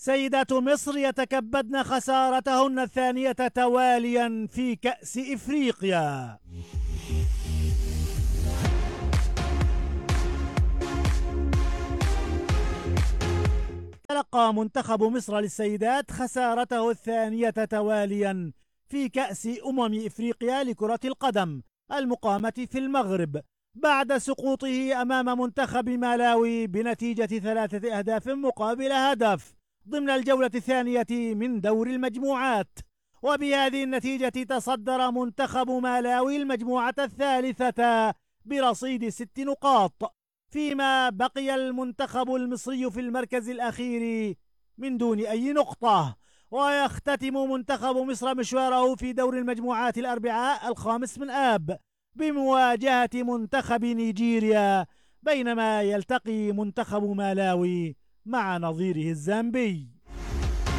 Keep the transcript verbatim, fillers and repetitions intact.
سيدات مصر يتكبدن خسارتهن الثانية تواليا في كأس إفريقيا. تلقى منتخب مصر للسيدات خسارته الثانية تواليا في كأس أمم إفريقيا لكرة القدم المقامة في المغرب بعد سقوطه أمام منتخب مالاوي بنتيجة ثلاثة أهداف مقابل هدف ضمن الجولة الثانية من دور المجموعات. وبهذه النتيجة تصدر منتخب مالاوي المجموعة الثالثة برصيد ست نقاط، فيما بقي المنتخب المصري في المركز الأخير من دون أي نقطة. ويختتم منتخب مصر مشواره في دور المجموعات الأربعاء الخامس من آب بمواجهة منتخب نيجيريا، بينما يلتقي منتخب مالاوي مع نظيره الزامبي.